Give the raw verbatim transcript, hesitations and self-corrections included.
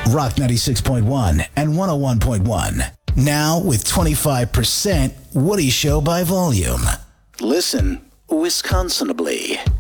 Rock ninety-six point one and one oh one point one. Now with twenty-five percent Woody Show by volume. Listen Wisconsinably.